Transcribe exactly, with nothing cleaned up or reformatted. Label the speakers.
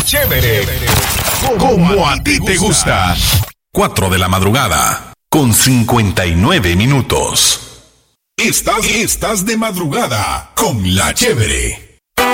Speaker 1: Chévere. Como a ti te gusta. cuatro de la madrugada, con cincuenta y nueve minutos. Estás, estás de madrugada con La Chévere.